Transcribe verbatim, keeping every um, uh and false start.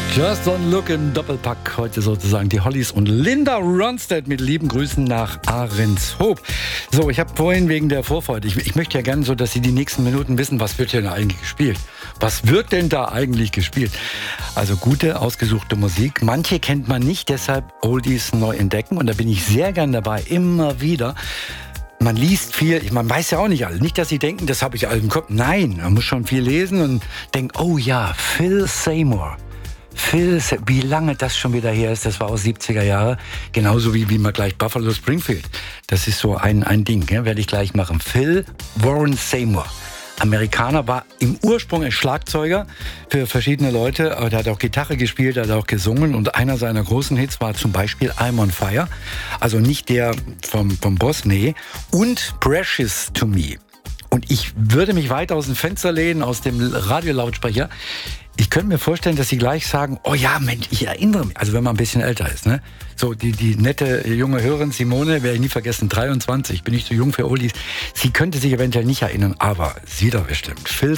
Just Don't Look im Doppelpack. Heute sozusagen die Hollies und Linda Ronstadt mit lieben Grüßen nach Ahrenshoop. So, ich habe vorhin wegen der Vorfreude, ich, ich möchte ja gerne so, dass Sie die nächsten Minuten wissen, was wird denn eigentlich gespielt? Was wird denn da eigentlich gespielt? Also gute, ausgesuchte Musik. Manche kennt man nicht, deshalb Oldies neu entdecken. Und da bin ich sehr gern dabei, immer wieder. Man liest viel, man weiß ja auch nicht alles. Nicht, dass Sie denken, das habe ich alles im Kopf. Nein, man muss schon viel lesen und denkt, oh ja, Phil Seymour. Phil, wie lange das schon wieder her ist, das war aus siebziger Jahre, genauso wie, wie man gleich Buffalo Springfield. Das ist so ein, ein Ding, ja, werde ich gleich machen. Phil Warren Seymour, Amerikaner, war im Ursprung ein Schlagzeuger für verschiedene Leute, aber der hat auch Gitarre gespielt, hat auch gesungen und einer seiner großen Hits war zum Beispiel I'm on Fire, also nicht der vom, vom Boss, nee, und Precious to Me. Und ich würde mich weit aus dem Fenster lehnen, aus dem Radiolautsprecher. Ich könnte mir vorstellen, dass Sie gleich sagen, oh ja, Mensch, ich erinnere mich. Also wenn man ein bisschen älter ist, ne? So, die, die nette junge Hörerin Simone, werde ich nie vergessen, dreiundzwanzig, bin ich zu jung für Oldies. Sie könnte sich eventuell nicht erinnern, aber sie doch bestimmt. Phil